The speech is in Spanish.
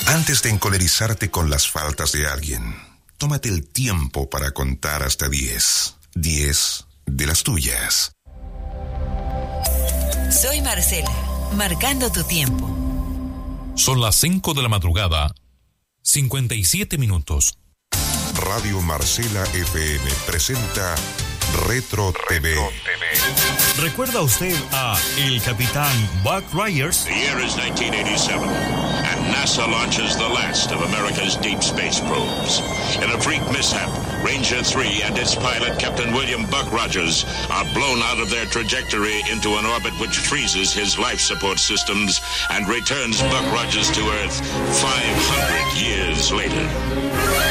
Antes de encolerizarte con las faltas de alguien, tómate el tiempo para contar hasta 10. 10 de las tuyas. Soy Marcela, marcando tu tiempo. Son las 5 de la madrugada, 57 minutos. Radio Marcela FM presenta Retro TV. ¿Recuerda usted a el capitán Buck Rogers? The year is 1987, and NASA launches the last of America's deep space probes. In a freak mishap, Ranger 3 and its pilot, Captain William Buck Rogers, are blown out of their trajectory into an orbit which freezes his life support systems and returns Buck Rogers to Earth 500 years later.